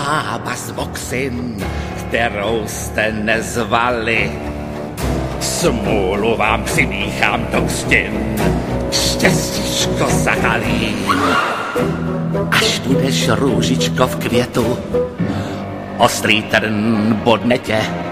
bába z Voxin, kterou jste nezvali. Smůlu vám přimíchám do křtin, štěstíčko zahalím. Až budeš růžičko v květu, ostrý trn bodne tě,